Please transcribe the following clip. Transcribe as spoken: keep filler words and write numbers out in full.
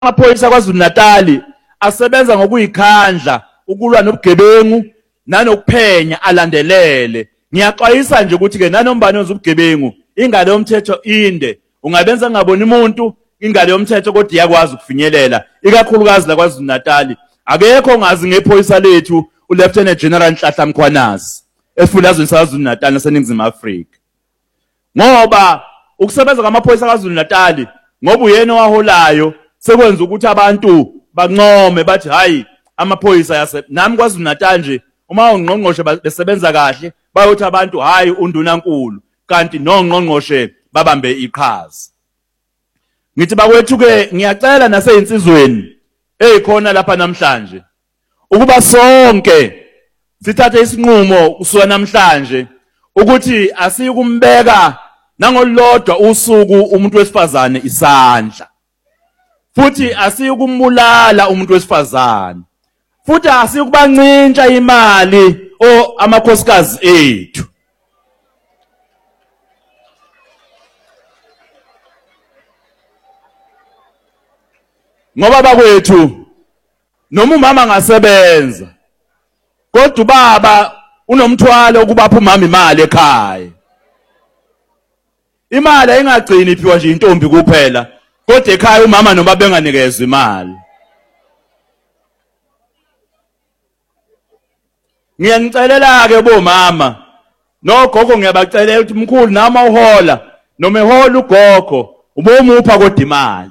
amaphoyisa kwaZulu Natal asebenza ngokuyikhandla ukulwa nobugebengu nanokuphenya alandelele. Ngiyaxwayisa nje ukuthi ke nanombane ozubugebengu ingalo yomthetho inde ungabenza ngaboni umuntu ingalo yomthetho kodwa iyakwazi ukufinyelela ikakhulukazi la kwaZulu Natal. Akekho ngazi ngephoyisa lethu u Lieutenant General Nhlanhla Mkhwanazi esifundazweni saKwaZulu Natal naseNingizimu Afrika. Ngoba ukusebenza kwamaphoyisa kaZulu Natal ngoba uyena waholayo sekwenza ukuthi abantu banqome bathi hayi amaphoyisa yase nami kwaZulu Natal nje uma ungqongqoshe besebenza kahle bayothi abantu hayi undunankulu kanti nongqongqoshe babambe iqhaza. Ngithi bakwethu ke ngiyacela naseinsizweni ezikhona lapha namhlanje ukuba sonke sithathe isinqumo kusuka namhlanje ukuthi asikumbeka nangolodwa usuku umuntu wesifazane isandla. Futhi asikumbulala umuntu wesifazane. Futhi asikubancintsha imali o amakhosikazi ethu. Ngoba bakwethu noma umama ngasebenza kodwa ubaba unomthwalo ukubapha umama imali ekhaya. Imali ayingagcini iphiwa nje intombi kuphela kodwa ekhaya umama noma benganikezwe imali. Ngiyanicela ke bomama nogogo ngiyabacelela ukuthi mkhulu nama uhola noma ehola ugogo ubomupha kodwa imali.